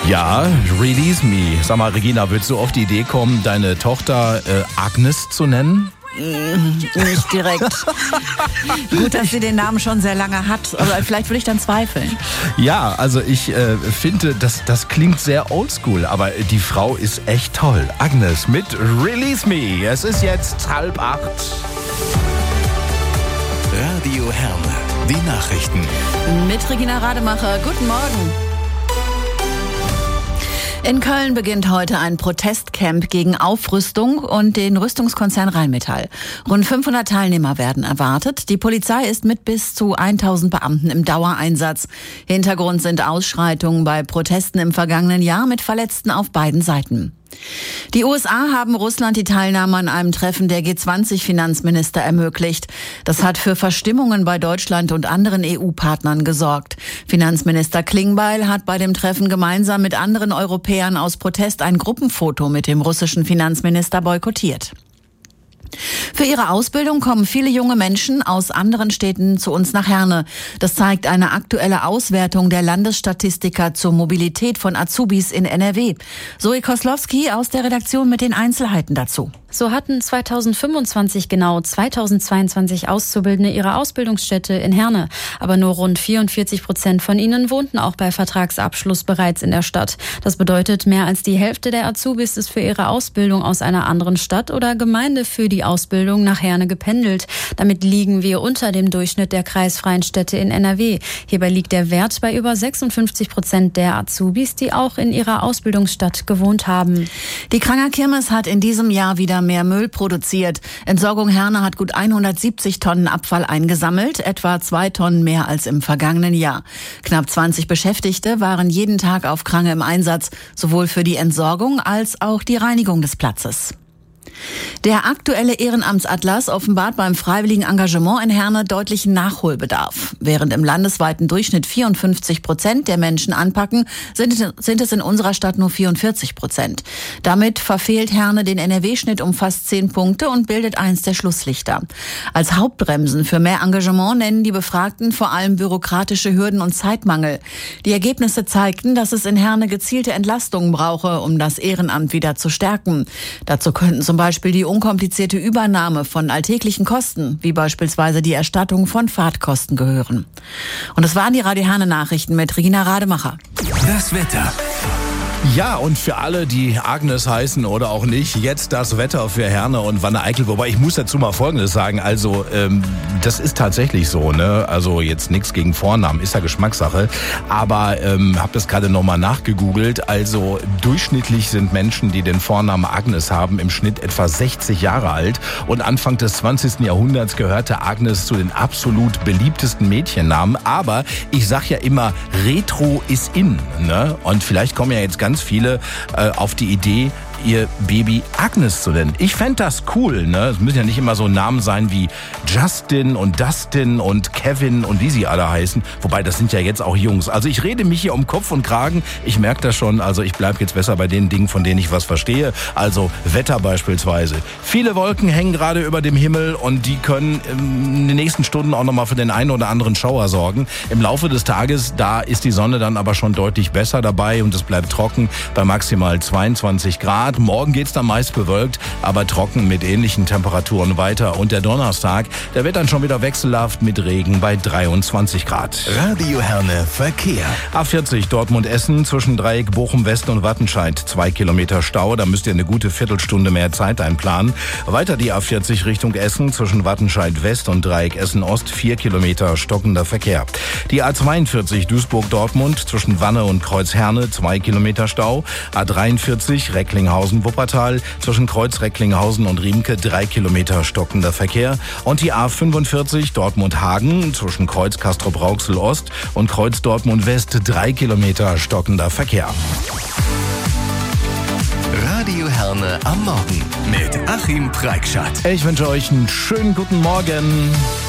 Ja, Release Me. Sag mal, Regina, würdest du auf die Idee kommen, deine Tochter Agnes zu nennen? Nicht direkt. Gut, dass sie den Namen schon sehr lange hat, aber vielleicht würde ich dann zweifeln. Ja, also ich finde, das klingt sehr oldschool, aber die Frau ist echt toll. Agnes mit Release Me. Es ist jetzt 7:30. Radio Herne, die Nachrichten. Mit Regina Rademacher. Guten Morgen. In Köln beginnt heute ein Protestcamp gegen Aufrüstung und den Rüstungskonzern Rheinmetall. Rund 500 Teilnehmer werden erwartet. Die Polizei ist mit bis zu 1000 Beamten im Dauereinsatz. Hintergrund sind Ausschreitungen bei Protesten im vergangenen Jahr mit Verletzten auf beiden Seiten. Die USA haben Russland die Teilnahme an einem Treffen der G20-Finanzminister ermöglicht. Das hat für Verstimmungen bei Deutschland und anderen EU-Partnern gesorgt. Finanzminister Klingbeil hat bei dem Treffen gemeinsam mit anderen Europäern aus Protest ein Gruppenfoto mit dem russischen Finanzminister boykottiert. Für ihre Ausbildung kommen viele junge Menschen aus anderen Städten zu uns nach Herne. Das zeigt eine aktuelle Auswertung der Landesstatistiker zur Mobilität von Azubis in NRW. Zoe Koslowski aus der Redaktion mit den Einzelheiten dazu. So hatten 2025 genau 2022 Auszubildende ihre Ausbildungsstätte in Herne. Aber nur rund 44% von ihnen wohnten auch bei Vertragsabschluss bereits in der Stadt. Das bedeutet, mehr als die Hälfte der Azubis ist für ihre Ausbildung aus einer anderen Stadt oder Gemeinde für die Ausbildung nach Herne gependelt. Damit liegen wir unter dem Durchschnitt der kreisfreien Städte in NRW. Hierbei liegt der Wert bei über 56% der Azubis, die auch in ihrer Ausbildungsstadt gewohnt haben. Die Kranger Kirmes hat in diesem Jahr wieder mehr Müll produziert. Entsorgung Herne hat gut 170 Tonnen Abfall eingesammelt, etwa 2 Tonnen mehr als im vergangenen Jahr. Knapp 20 Beschäftigte waren jeden Tag auf Krange im Einsatz, sowohl für die Entsorgung als auch die Reinigung des Platzes. Der aktuelle Ehrenamtsatlas offenbart beim freiwilligen Engagement in Herne deutlichen Nachholbedarf. Während im landesweiten Durchschnitt 54% der Menschen anpacken, sind es in unserer Stadt nur 44%. Damit verfehlt Herne den NRW-Schnitt um fast 10 Punkte und bildet eins der Schlusslichter. Als Hauptbremsen für mehr Engagement nennen die Befragten vor allem bürokratische Hürden und Zeitmangel. Die Ergebnisse zeigten, dass es in Herne gezielte Entlastungen brauche, um das Ehrenamt wieder zu stärken. Dazu könnten zum Beispiel die unkomplizierte Übernahme von alltäglichen Kosten, wie beispielsweise die Erstattung von Fahrtkosten, gehören. Und das waren die Radio Herne Nachrichten mit Regina Rademacher. Das Wetter. Ja, und für alle, die Agnes heißen oder auch nicht, jetzt das Wetter für Herne und Wanne-Eickel. Wobei, ich muss dazu mal Folgendes sagen. Also, das ist tatsächlich so, ne? Also jetzt nichts gegen Vornamen, ist ja Geschmackssache. Aber habe das gerade nochmal nachgegoogelt. Also durchschnittlich sind Menschen, die den Vornamen Agnes haben, im Schnitt etwa 60 Jahre alt. Und Anfang des 20. Jahrhunderts gehörte Agnes zu den absolut beliebtesten Mädchennamen. Aber ich sag ja immer, Retro ist in, ne? Und vielleicht kommen ja jetzt ganz viele auf die Idee, ihr Baby Agnes zu nennen. Ich fände das cool, ne? Es müssen ja nicht immer so Namen sein wie Justin und Dustin und Kevin und wie sie alle heißen. Wobei, das sind ja jetzt auch Jungs. Also ich rede mich hier um Kopf und Kragen. Ich merke das schon. Also ich bleibe jetzt besser bei den Dingen, von denen ich was verstehe. Also Wetter beispielsweise. Viele Wolken hängen gerade über dem Himmel und die können in den nächsten Stunden auch nochmal für den einen oder anderen Schauer sorgen. Im Laufe des Tages, da ist die Sonne dann aber schon deutlich besser dabei und es bleibt trocken bei maximal 22 Grad. Morgen geht's dann meist bewölkt, aber trocken mit ähnlichen Temperaturen weiter. Und der Donnerstag, der wird dann schon wieder wechselhaft mit Regen bei 23 Grad. Radio Herne Verkehr. A40 Dortmund-Essen zwischen Dreieck Bochum-West und Wattenscheid. 2 Kilometer Stau, da müsst ihr eine gute Viertelstunde mehr Zeit einplanen. Weiter die A40 Richtung Essen zwischen Wattenscheid-West und Dreieck Essen-Ost. 4 Kilometer stockender Verkehr. Die A42 Duisburg-Dortmund zwischen Wanne und Kreuz-Herne. 2 Kilometer Stau. A43 Recklinghausen-Wuppertal zwischen Kreuz Recklinghausen und Riemke 3 Kilometer stockender Verkehr. Und die A45 Dortmund-Hagen zwischen Kreuz Castrop-Rauxel Ost und Kreuz Dortmund West 3 Kilometer stockender Verkehr. Radio Herne am Morgen mit Achim Preikschat. Ich wünsche euch einen schönen guten Morgen.